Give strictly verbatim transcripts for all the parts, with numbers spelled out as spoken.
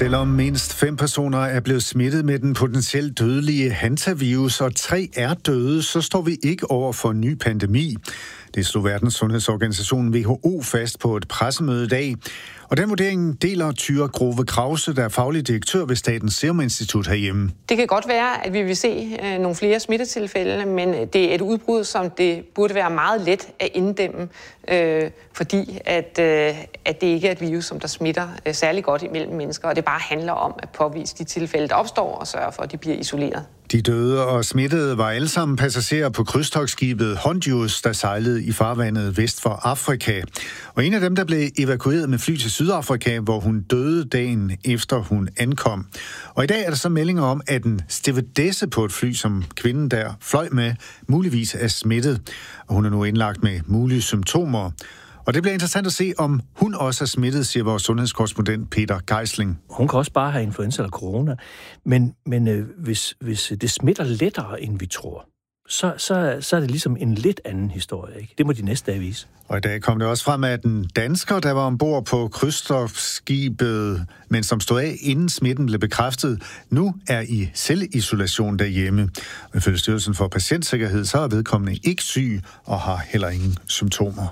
Selvom mindst fem personer er blevet smittet med den potentielt dødelige hantavirus, og tre er døde, så står vi ikke over for en ny pandemi. Det slog Verdens Sundhedsorganisation W H O fast på et pressemøde i dag. Og den vurdering deler Thyra Grove Krause, der er faglig direktør ved Statens Serum Institut herhjemme. Det kan godt være, at vi vil se øh, nogle flere smittetilfælde, men det er et udbrud, som det burde være meget let at inddæmme, øh, fordi at, øh, at det ikke er et virus, som der smitter øh, særlig godt imellem mennesker, og det bare handler om at påvise de tilfælde, der opstår, og sørge for, at de bliver isoleret. De døde og smittede var alle sammen passagerer på krydstogtskibet Hondius, der sejlede i farvandet vest for Afrika. Og en af dem, der blev evakueret med fly til Sydafrika, hvor hun døde dagen efter hun ankom. Og i dag er der så meldinger om, at en stewardesse på et fly, som kvinden der fløj med, muligvis er smittet. Og hun er nu indlagt med mulige symptomer. Og det bliver interessant at se, om hun også er smittet, siger vores sundhedskorrespondent Peter Geisling. Hun kan også bare have influenza eller corona, men, men øh, hvis, hvis det smitter lettere, end vi tror, så, så, så er det ligesom en lidt anden historie, ikke? Det må de næste dage vise. Og i dag kom det også frem, at en dansker, der var ombord på krydstogtskibet, men som stod af, inden smitten blev bekræftet, nu er i selvisolation derhjemme. Og ifølge Styrelsen for Patientsikkerhed, så er vedkommende ikke syg og har heller ingen symptomer.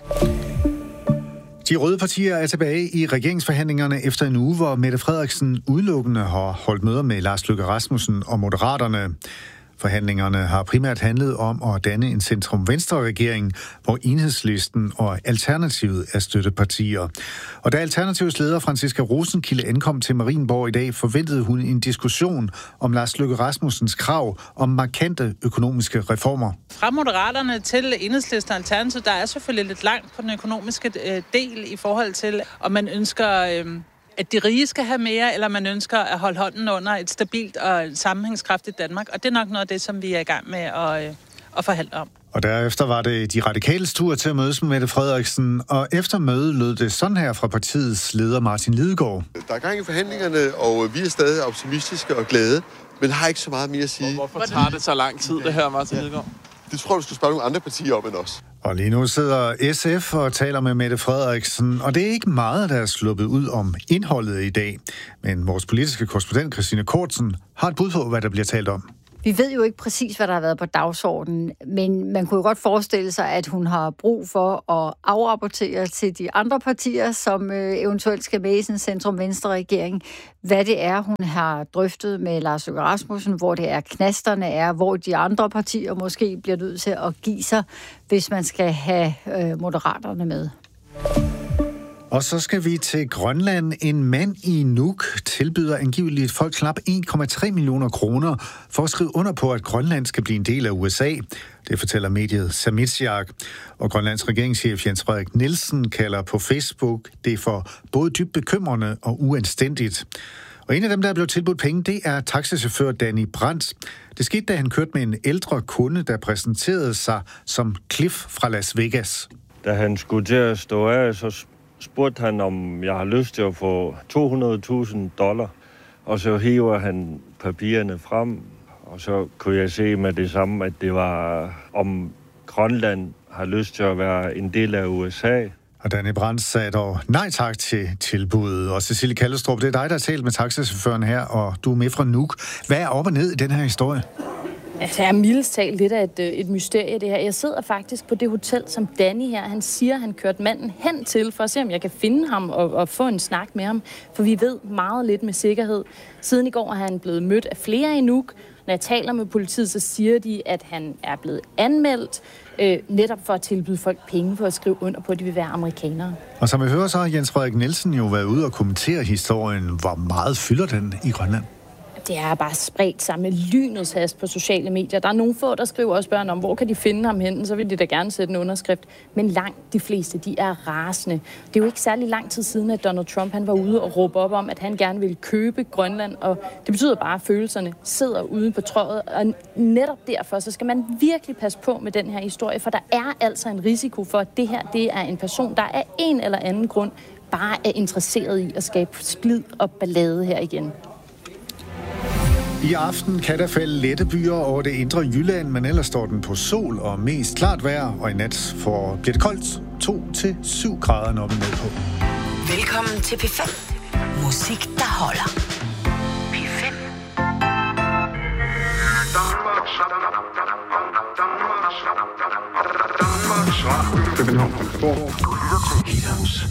De røde partier er tilbage i regeringsforhandlingerne efter en uge, hvor Mette Frederiksen udelukkende har holdt møder med Lars Løkke Rasmussen og Moderaterne. Forhandlingerne har primært handlet om at danne en centrum-venstre-regering, hvor Enhedslisten og Alternativet er støttepartier. Og da Alternativets leder Franciska Rosenkilde ankom til Marienborg i dag, forventede hun en diskussion om Lars Løkke Rasmussens krav om markante økonomiske reformer. Fra Moderaterne til Enhedslisten og Alternativet, der er selvfølgelig lidt langt på den økonomiske del i forhold til, om man ønsker, at de rige skal have mere, eller man ønsker at holde hånden under et stabilt og sammenhængskraftigt Danmark. Og det er nok noget af det, som vi er i gang med at, at forhandle om. Og derefter var det de radikales tur til at mødes med Mette Frederiksen, og efter mødet lød det sådan her fra partiets leder Martin Lidegaard. Der er gang i forhandlingerne, og vi er stadig optimistiske og glade, men har ikke så meget mere at sige. Hvorfor tager det så lang tid, det her, Martin Lidegaard? Det tror jeg, du skal spørge nogle andre partier om end os. Og lige nu sidder S F og taler med Mette Frederiksen, og det er ikke meget, der er sluppet ud om indholdet i dag. Men vores politiske korrespondent Christine Kortsen har et bud på, hvad der bliver talt om. Vi ved jo ikke præcis, hvad der har været på dagsordenen, men man kunne jo godt forestille sig, at hun har brug for at afrapportere til de andre partier, som øh, eventuelt skal med i sådan en centrum-venstre-regering, hvad det er, hun har drøftet med Lars Løkke Rasmussen, hvor det er knasterne er, hvor de andre partier måske bliver nødt til at give sig, hvis man skal have øh, Moderaterne med. Og så skal vi til Grønland. En mand i Nuuk tilbyder angiveligt folk knap en komma tre millioner kroner for at skrive under på, at Grønland skal blive en del af U S A. Det fortæller mediet Samitsiaq. Og Grønlands regeringschef Jens Frederik Nielsen kalder på Facebook det for både dybt bekymrende og uanstændigt. Og en af dem, der er blevet tilbudt penge, det er taxichauffør Danny Brandt. Det skete, da han kørte med en ældre kunde, der præsenterede sig som Cliff fra Las Vegas. Da han skulle til at stå af, så spurgte han, om jeg har lyst til at få to hundrede tusind dollar, og så hiver han papirerne frem, og så kunne jeg se med det samme, at det var, om Grønland har lyst til at være en del af U S A. Og Danny Brandt sagde dog nej tak til tilbuddet. Og Cecilie Kallestrup, det er dig, der har talt med taxichaufføren her, og du er med fra Nuuk. Hvad er op og ned i den her historie? Altså, jeg er mildest talt lidt af et, et mysterie, det her. Jeg sidder faktisk på det hotel, som Danny her, han siger, han kørte manden hen til, for at se, om jeg kan finde ham og, og få en snak med ham. For vi ved meget lidt med sikkerhed. Siden i går er han blevet mødt af flere i Nuuk. Når jeg taler med politiet, så siger de, at han er blevet anmeldt, øh, netop for at tilbyde folk penge for at skrive under på, at de vil være amerikanere. Og som vi hører, så har Jens Frederik Nielsen jo været ude og kommentere historien. Hvor meget fylder den i Grønland? Det er bare spredt sammen med lynets hast på sociale medier. Der er nogle få, der skriver også børn om, hvor kan de finde ham hen, så vil de da gerne sætte en underskrift. Men langt de fleste, de er rasende. Det er jo ikke særlig lang tid siden, at Donald Trump han var ude og råbe op om, at han gerne ville købe Grønland. Og det betyder bare, at følelserne sidder ude på trøjet. Og netop derfor, så skal man virkelig passe på med den her historie, for der er altså en risiko for, at det her det er en person, der af en eller anden grund bare er interesseret i at skabe splid og ballade her igen. I aften kan der falde lette byer over det indre Jylland, men ellers står den på sol og mest klart vejr, og i nat får bliver det koldt to til syv grader, når vi ned på. Velkommen til P fem. Musik, der holder. P fem. København på Borg. Hithouse.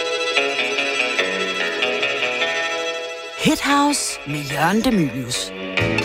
Hithouse med Jørgen De Mylius.